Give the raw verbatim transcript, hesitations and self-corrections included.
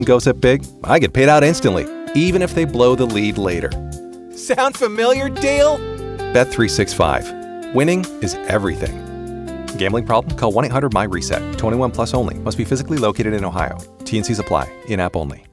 goes up big, I get paid out instantly, even if they blow the lead later. Sound familiar, Dale? Bet three sixty-five. Winning is everything. Gambling problem? Call one eight hundred M Y RESET. twenty-one plus only. Must be physically located in Ohio. T and Cs apply. In-app only.